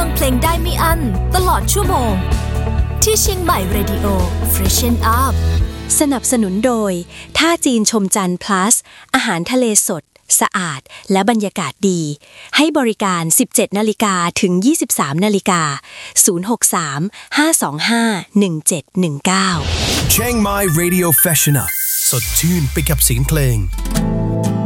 งเพลงได้ไม่อั้นตลอดชั่วโมงที่เชียงใหม่ Radio Freshen Up สนับสนุนโดยท่าจีนชมจันทร์ plus อาหารทะเลสดสะอาดและบรรยากาศดีให้บริการ 17:00 นถึง 23:00 น063 525 1719 Chiang Mai Radio Freshen Up สดชื่นไปกับเสียงเพลง